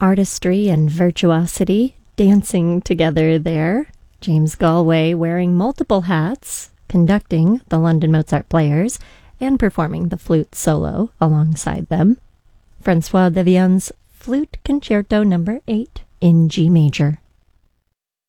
artistry and virtuosity dancing together there. James Galway wearing multiple hats, conducting the London Mozart Players, and performing the flute solo alongside them. François Devien's Flute Concerto No. 8 in G major.